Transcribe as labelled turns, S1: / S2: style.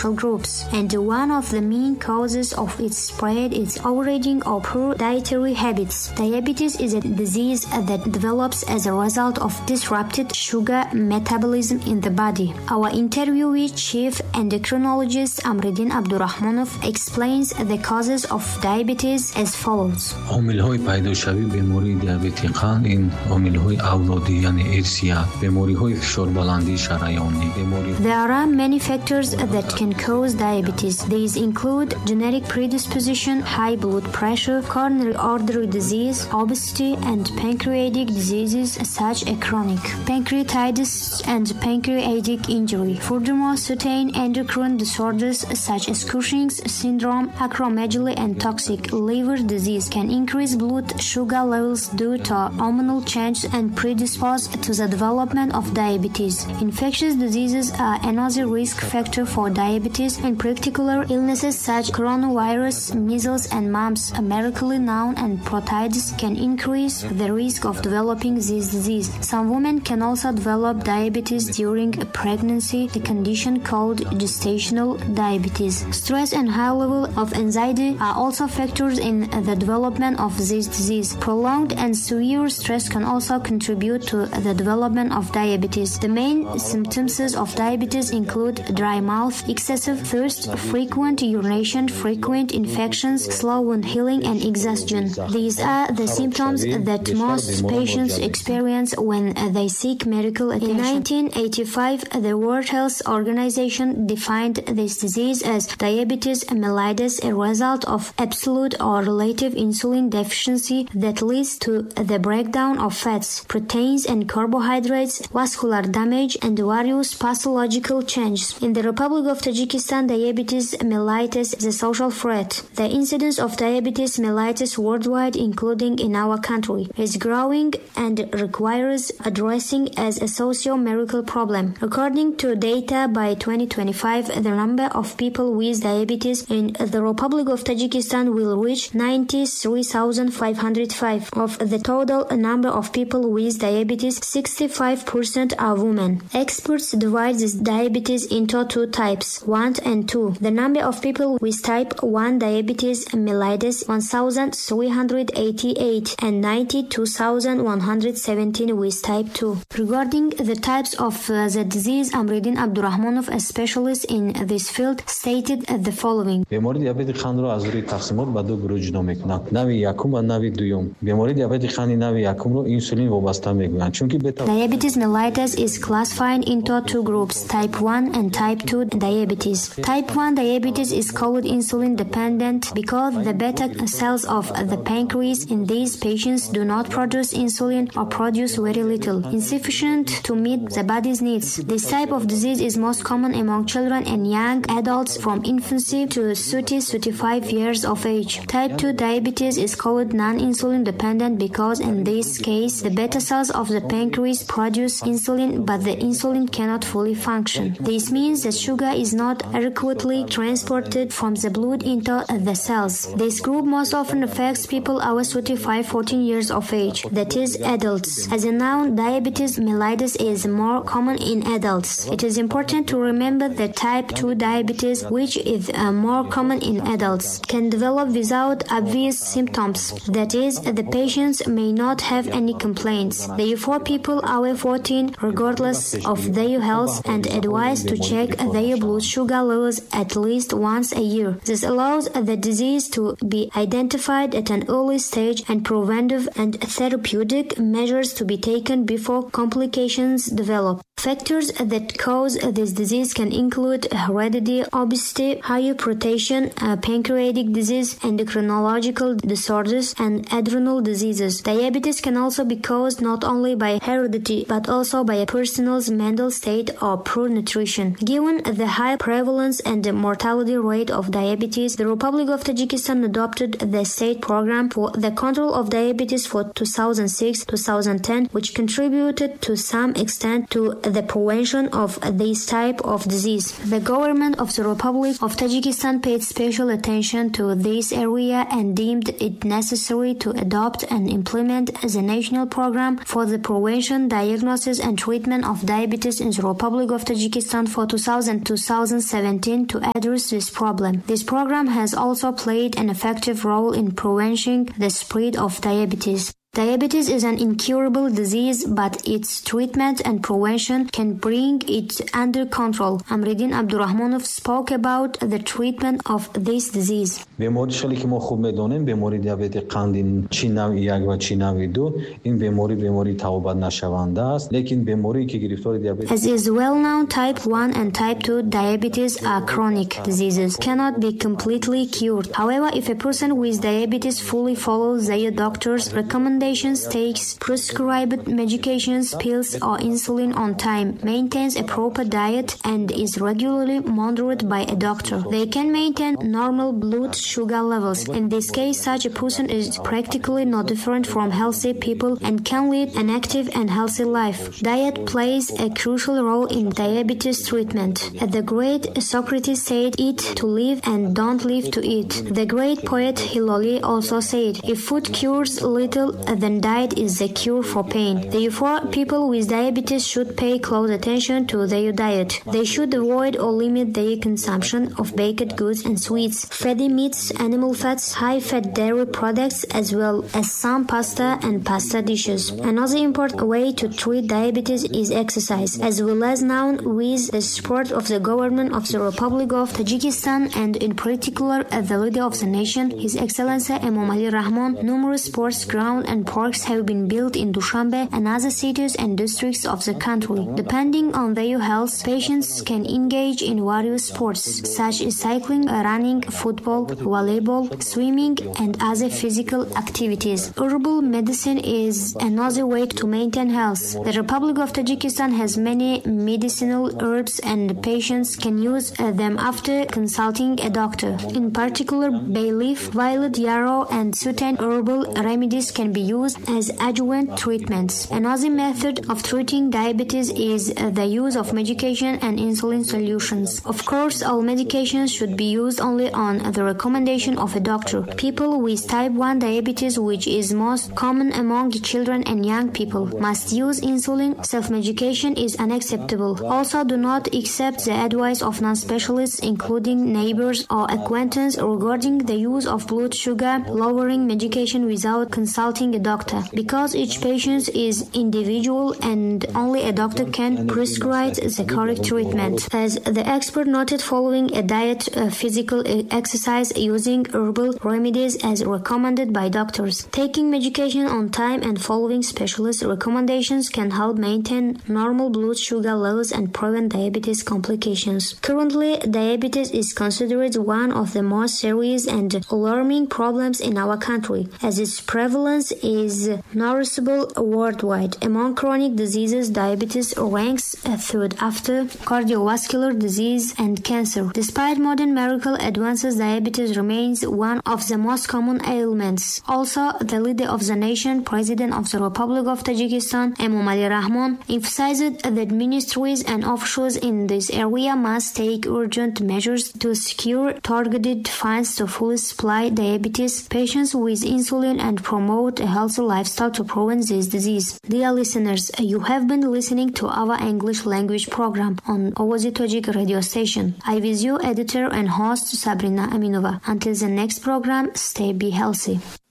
S1: social groups, and one of the main causes of its spread is overeating or poor dietary habits. Diabetes is a disease that develops as a result of disrupted sugar metabolism in the body. Our interviewee, Chief Endocrinologist Amreddin Abdurrahmanov, explains the causes of diabetes as follows.
S2: عامل‌های پیدایشی بیماری دیابت قند این عامل‌های اولادی یعنی ارثیه، بیماری‌های فشار بلندی شریانی، بیماری.
S1: There are many factors that can cause diabetes. These include genetic predisposition, high blood pressure, coronary artery disease, obesity, and pancreatic diseases such as chronic pancreatitis and pancreatic injury. Furthermore, certain endocrine disorders such as Cushing's syndrome, acromegaly, and toxic liver disease can increase blood sugar levels due to hormonal changes and predispose to the development of diabetes. Infectious diseases are another risk factor for diabetes, and particular illnesses such as coronavirus, measles, and mumps, medically known as prostatitis, can increase the risk of developing this disease. Some women can also develop diabetes during pregnancy, a condition called gestational diabetes. Stress and high level of anxiety are also factors in the development of this disease. Prolonged and severe stress can also contribute to the development of diabetes. The main symptoms of diabetes include dry mouth, excessive thirst, frequent urination, frequent infections, slow wound healing, and exhaustion. These are the symptoms that most patients experience when they seek medical attention. In 1985, the World Health Organization defined this disease as diabetes mellitus, a result of absolute or relative insulin deficiency that leads to the breakdown of fats, proteins, and carbohydrates, vascular damage, and various pathological changes. In the Republic of Tajikistan, diabetes mellitus is a social threat. The incidence of diabetes mellitus worldwide, including in our country, is growing and requires addressing as a socio-medical problem. According to data by 2025, the number of people with diabetes in the Republic of Tajikistan will reach 93,505. Of the total number of people with diabetes, 65% are women. Experts divide this diabetes into two types, 1 and 2. The number of people with type 1 diabetes mellitus, 1,388 and 92,117 with type 2. Regarding the types of the disease, Amreddin Abdurrahmanov, a specialist in this field, stated the following.
S2: بیماری دیابت قند را از روی تقسیمات به دو گروه جدا می‌کنند. نوع یکم و نوع دوم. بیماری دیابت قند نوع یکم را اینسولین وابسته می‌گویند چون که
S1: Diabetes mellitus is classified into two groups, type 1 and type 2 diabetes. Type 1 diabetes is called insulin dependent because the beta cells of the pancreas in these patients do not produce insulin or produce very little, insufficient to meet the body's needs. This type of disease is most common among children and young adults from infancy to 30-35 years of age. Type 2 diabetes is called non-insulin dependent because in this case the beta cells of the pancreas produce insulin but the insulin cannot fully function. This means that sugar is not adequately transported from the blood into the cells. This group most often affects people over 35-14 years of age, that is adults. As a noun, diabetes mellitus is more common in adults. It is important to remember that type 2 diabetes, which is more common in adults, can develop without obvious symptoms. That is, the patients may not have any complaints. Therefore, people over 14, regardless of their health, and advised to check their blood sugar levels at least once a year. This allows the disease to be identified at an early stage and preventive and therapeutic measures to be taken before complications develop. Factors that cause this disease can include heredity, obesity, hypertension, pancreatic disease, endocrinological disorders, and adrenal diseases. Diabetes can also be caused not only by heredity but also by a person's mental state or poor nutrition. Given the high prevalence and the mortality rate of diabetes, the Republic of Tajikistan adopted the state program for the control of diabetes for 2006-2010, which contributed to some extent to the prevention of this type of disease. The government of the Republic of Tajikistan paid special attention to this area and deemed it necessary to adopt and implement the national program for the prevention, diagnosis and treatment of diabetes in the Republic of Tajikistan for 2000-2017 to address this problem. This program has also played an effective role in preventing the spread of diabetes. Diabetes is an incurable disease, but its treatment and prevention can bring it under control. Amridin Abdurrahmanov spoke about the treatment of this disease.
S2: بیماریشی که ما خوب میدونیم بیماری دیابت قند چی نوع 1 و چی نوع 2 این بیماری توبت نشونده است لیکن بیماری که گرفتار دیابت
S1: As is well known, type 1 and type 2 diabetes are chronic diseases, cannot be completely cured. However, if a person with diabetes fully follows their doctor's recommendations, takes prescribed medications, pills or insulin on time, maintains a proper diet and is regularly monitored by a doctor, they can maintain normal blood sugar levels. In this case, such a person is practically no different from healthy people and can lead an active and healthy life. Diet plays a crucial role in diabetes treatment. The great Socrates said, "Eat to live and don't live to eat." The great poet Hilali also said, "If food cures little, then diet is the cure for pain." Therefore, people with diabetes should pay close attention to their diet. They should avoid or limit their consumption of baked goods and sweets, fatty meats, animal fats, high-fat dairy products, as well as some pasta and pasta dishes. Another important way to treat diabetes is exercise, as well as known with the support of the government of the Republic of Tajikistan and in particular the leader of the nation, His Excellency Emom Ali Rahmon. Numerous sports grounds and parks have been built in Dushanbe and other cities and districts of the country. Depending on their health, patients can engage in various sports such as cycling, running, football, volleyball, swimming, and other physical activities. Herbal medicine is another way to maintain health. The Republic of Tajikistan has many medicinal herbs and patients can use them after consulting a doctor. In particular, bay leaf, violet yarrow, and certain herbal remedies can be used as adjuvant treatments. Another method of treating diabetes is the use of medication and insulin solutions. Of course, all medications should be used only on the recommendation of a doctor. People with type 1 diabetes, which is most common among children and young people, must use insulin. Self-medication is unacceptable. Also, do not accept the advice of non-specialists, including neighbors or acquaintances, regarding the use of blood sugar lowering medication without consulting a doctor, because each patient is individual and only a doctor can prescribe the correct treatment. As the expert noted, following a diet, physical exercise, using herbal remedies as recommended by doctors, taking medication on time and following specialist recommendations can help maintain normal blood sugar levels and prevent diabetes complications. Currently, diabetes is considered one of the most serious and alarming problems in our country, as its prevalence is noticeable worldwide. Among chronic diseases, diabetes ranks third after cardiovascular disease and cancer. Despite modern medical advances, diabetes remains one of the most common ailments. Also, the leader of the nation, President of the Republic of Tajikistan, Emom Ali Rahmon, emphasized that ministries and officials in this area must take urgent measures to secure targeted funds to fully supply diabetes patients with insulin and promote a healthy lifestyle to prevent this disease. Dear listeners, you have been listening to our English language program on Ovozi Tajik radio station. I was your editor and host Sabrina Aminova. Until the next program, stay be healthy.